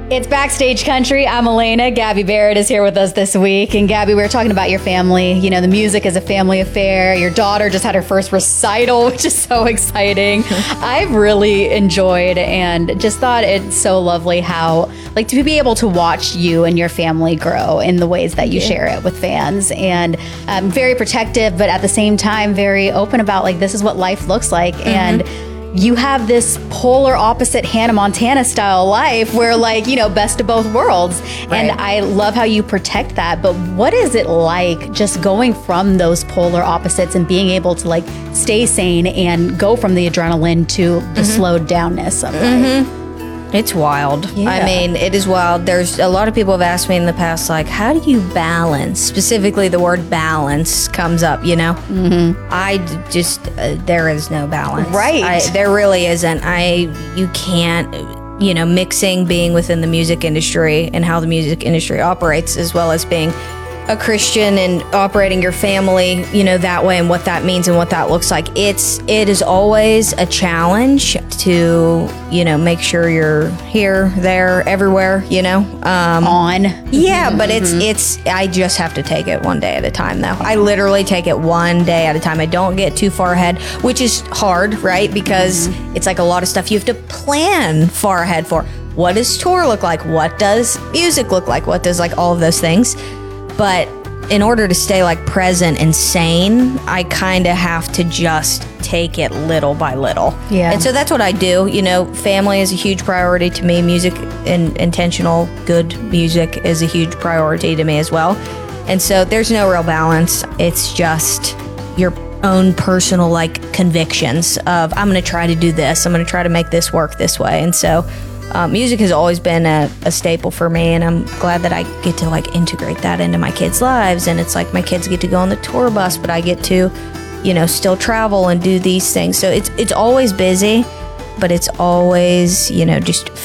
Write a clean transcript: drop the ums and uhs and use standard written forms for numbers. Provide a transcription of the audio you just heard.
It's Backstage Country. I'm Elena. Gabby Barrett is here with us this week. And Gabby, we were talking about your family. You know, the music is a family affair. Your daughter just had her first recital, which is so exciting. I've really enjoyed and just thought it's so lovely how, like, to be able to watch you and your family grow in the ways that you share it with fans. And very protective, but at the same time, very open about, like, this is what life looks like. And you have this polar opposite Hannah Montana style life where, like, you know, best of both worlds. Right. And I love how you protect that. But what is it like just going from those polar opposites and being able to, like, stay sane and go from the adrenaline to the slowed downness of life? It's wild. Yeah. I mean, it is wild. There's a lot of people have asked me in the past, like, how do you balance? Specifically, the word balance comes up, you know? I just, there is no balance. Right. There really isn't. You can't, you know, mixing being within the music industry and how the music industry operates, as well as being a Christian and operating your family, you know, that way, and what that means and what that looks like. It is always a challenge to, you know, make sure you're here, there, everywhere, you know. Yeah, but it's I just have to take it one day at a time, though. I literally take it one day at a time. I don't get too far ahead, which is hard, right? Because it's like a lot of stuff you have to plan far ahead for. What does tour look like? What does music look like? What does, like, all of those things? But in order to stay, like, present and sane, I kind of have to just take it little by little. Yeah. And so that's what I do. You know, family is a huge priority to me. Music and intentional, good music is a huge priority to me as well. And so there's no real balance. It's just your own personal, like, convictions of, I'm going to try to do this. I'm going to try to make this work this way. And so music has always been a staple for me, and I'm glad that I get to, like, integrate that into my kids' lives. And it's like my kids get to go on the tour bus, but I get to, you know, still travel and do these things. So it's always busy, but it's always, you know, just